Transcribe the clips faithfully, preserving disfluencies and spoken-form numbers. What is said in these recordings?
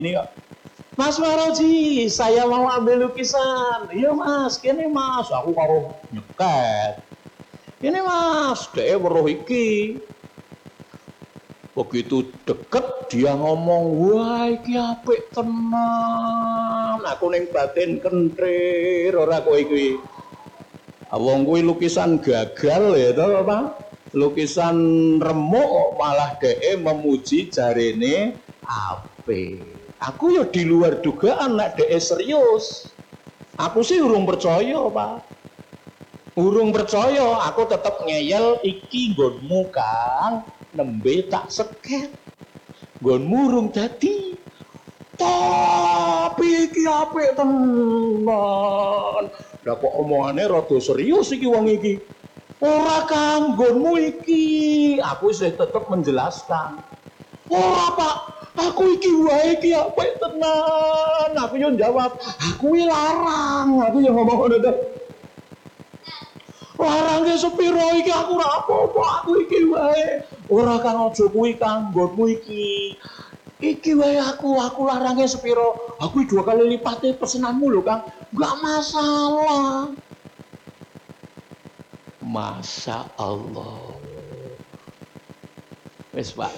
ini kok. Mas Maroji, saya mau ambil lukisan. Iya mas, kene mas. Aku karo nyeket. Ini mas, dia weruh iki. Begitu deket dia ngomong, wah iki apik tenan. Aku ning batin kentrir ora kowe iki. Wong kuwi lukisan gagal ya to apa? Lukisan remuk malah dhek memuji jarene apik. Aku ya di luar dugaan nek dhek serius. Aku sih urung percaya, Pak. Urung percaya, aku tetep ngeyel iki nggonmu Kang, nembe tak seket. Nggonmu urung dadi. Tapi iki apik tenan. Lah kok omongane rada serius iki wong iki. Ora Kang, nggonmu iki. Aku sih tetep menjelaskan. Ora Pak, aku iki wae iki apik tenan. Aku yo jawab, aku iki larang. Aku yo ngomong ngono to. Larangke sepiro iki aku ora apa-apa, aku iki wae. Ora Kang aja kuwi Kang, nggonmu iki. Iki wae aku, aku larangke sepiro. Aku dua kali lipate pesenanmu lho Kang. Enggak masalah. Masya Allah. Wes Pak.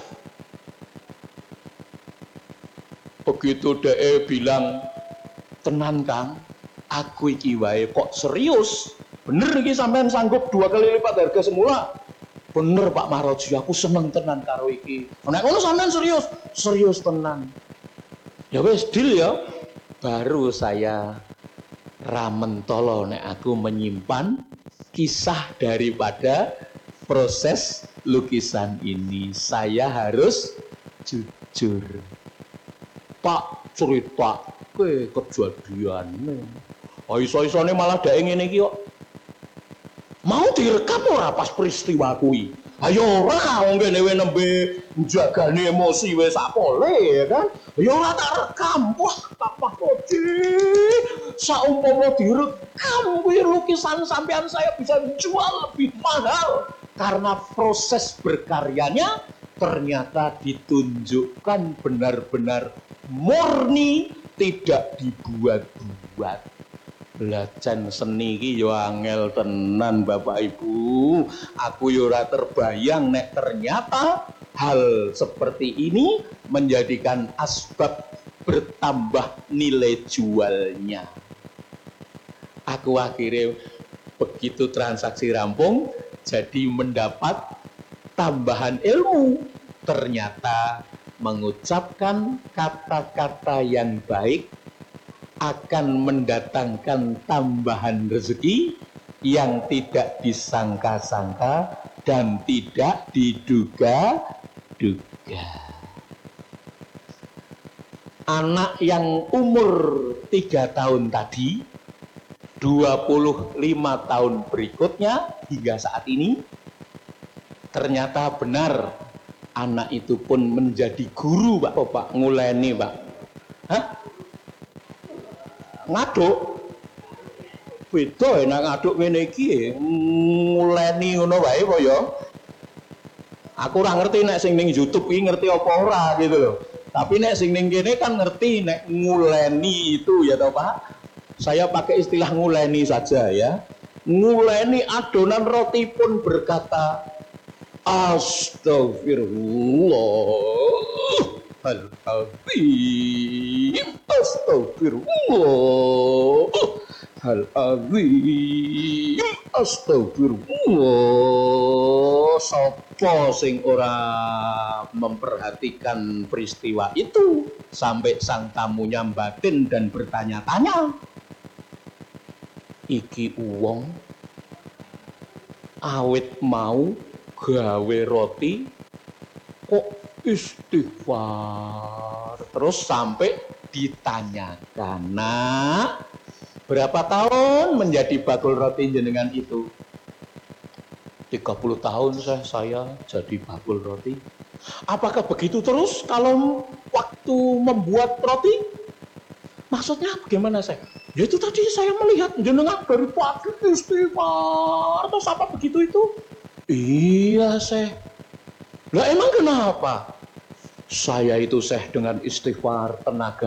Begitu dhek bilang, tenan Kang, aku iki wae kok serius. Bener iki sampean sanggup dua kali lipat harga semula. Bener Pak Maroji, aku seneng tenan karo iki. Nek ngono sampean serius, serius tenan. Ya wis deal ya. Baru saya ramentolo nek aku menyimpan kisah daripada proses lukisan ini. Saya harus jujur. Pak, cerita ke kejadiannya. Oh iso-isone malah dhek ngene iki kok. Mau direkam ora pas peristiwa kuwi? Ayo ora wong kene nembe njagani emosi wis sapole ya kan. Ya ora tak rekam. Wah, Pak Koji. Saumpama direkam kuwi lukisan sampean saya bisa jual lebih mahal karena proses berkaryanya ternyata ditunjukkan benar-benar murni, tidak dibuat-buat. Belajan seni iki yo angel tenan Bapak Ibu. Aku yo ora terbayang nek ternyata hal seperti ini menjadikan asbab bertambah nilai jualnya. Aku akhirnya begitu transaksi rampung jadi mendapat tambahan ilmu. Ternyata mengucapkan kata-kata yang baik akan mendatangkan tambahan rezeki yang tidak disangka-sangka dan tidak diduga-duga. Anak yang umur tiga tahun tadi, dua puluh lima tahun berikutnya hingga saat ini, ternyata benar anak itu pun menjadi guru, Pak. Oh, Pak, nguleni, Pak. Hah? Ngaduk beda enak ngaduk ngene iki nguleni ngono wae apa ya. Aku ora ngerti nek sing ning YouTube iki ngerti apa ora gitu loh. Tapi nek sing ning kene kan ngerti nek nguleni itu ya toh Pak. Saya pakai istilah nguleni saja ya. Nguleni adonan roti pun berkata astagfirullah. Al-Azim, astagfirullah, Al-Azim, astagfirullah. Sapa sing ora memperhatikan peristiwa itu sampai sang tamunya batin dan bertanya-tanya, iki uwong awit mau gawe roti kok istighfar. Terus sampai ditanyakan, nak, berapa tahun menjadi bakul roti jenengan itu? tiga puluh tahun saya, saya jadi bakul roti. Apakah begitu terus kalau waktu membuat roti? Maksudnya bagaimana saya? Ya itu tadi saya melihat jenengan dari pagi istighfar. Atau apa begitu itu? Iya saya. Lah emang kenapa? Saya itu Syekh dengan istighfar, tenaga